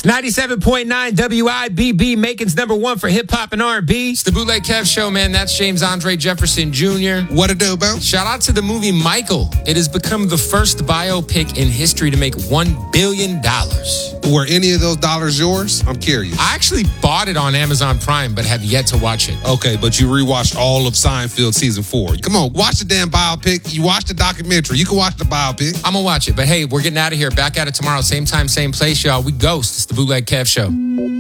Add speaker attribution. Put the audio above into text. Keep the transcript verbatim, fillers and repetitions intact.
Speaker 1: ninety-seven point nine W I B B, Macon's number one for hip-hop and R and B.
Speaker 2: It's the Bootleg Kev Show, man. That's James Andre Jefferson Junior
Speaker 3: What it do, bro?
Speaker 2: Shout out to the movie Michael. It has become the first biopic in history to make one billion dollars.
Speaker 3: Were any of those dollars yours? I'm curious.
Speaker 2: I actually bought it on Amazon Prime, but have yet to watch it.
Speaker 3: Okay, but you rewatched all of Seinfeld season four. Come on, watch the damn biopic. You watch the documentary. You can watch the biopic.
Speaker 2: I'm gonna watch it, but hey, we're getting out of here. Back at it tomorrow, same time, same place, y'all. We ghost. It's the Bootleg Kev Show.